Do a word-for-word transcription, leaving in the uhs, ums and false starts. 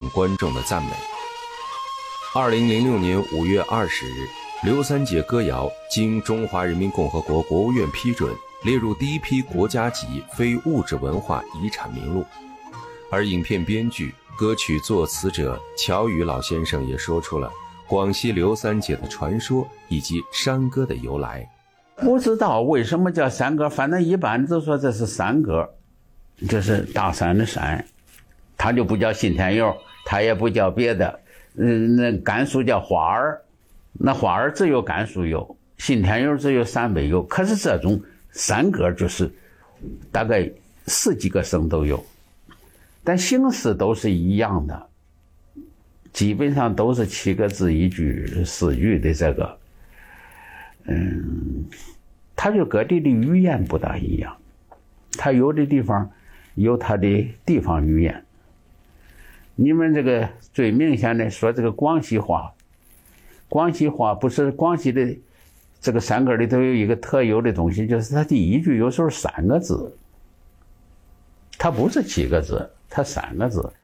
观众的赞美。二零零六年五月二十日，刘三姐歌谣经中华人民共和国国务院批准，列入第一批国家级非物质文化遗产名录。而影片编剧、歌曲作词者乔羽老先生也说出了广西刘三姐的传说以及山歌的由来。 不知道为什么叫山歌，反正一般都说这是山歌，这是大山的山，它就不叫信天游，它也不叫别的。嗯，那甘肃叫花儿，那花儿只有甘肃有，信天游只有陕北有。可是这种山歌就是大概十几个省都有，但形式都是一样的，基本上都是七个字一句四句的这个。嗯，它就各地的语言不大一样，它有的地方有它的地方语言。你们这个最明显的说这个广西话，广西话不是广西的这个山歌里头有一个特有的东西，就是它第一句有时候三个字，它不是七个字，它三个字。